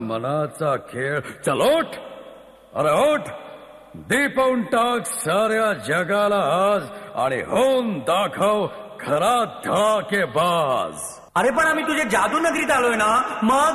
मनाचा खेळ. चल ओठ, अरे ओठ, दीपवून टाक साऱ्या जगाला आज आणि होऊन दाखव खरा धडाकेबाज. अरे पण आम्ही तुझ्या जादू नगरीत आलोय ना, मग